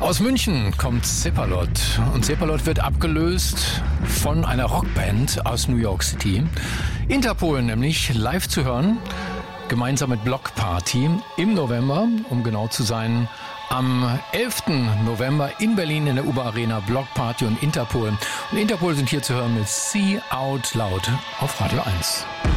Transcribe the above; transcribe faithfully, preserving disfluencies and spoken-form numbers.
Aus München kommt Cephalot und Cephalot wird abgelöst von einer Rockband aus New York City. Interpol nämlich live zu hören, gemeinsam mit Block Party im November, um genau zu sein, am elften November in Berlin in der U B A Arena, Block Party und Interpol. Und Interpol sind hier zu hören mit See Out Loud auf Radio eins.